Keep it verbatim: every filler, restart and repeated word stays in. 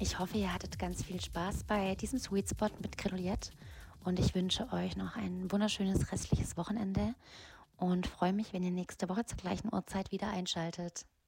Ich hoffe, ihr hattet ganz viel Spaß bei diesem Sweet Spot mit Grenouillette und ich wünsche euch noch ein wunderschönes restliches Wochenende und freue mich, wenn ihr nächste Woche zur gleichen Uhrzeit wieder einschaltet.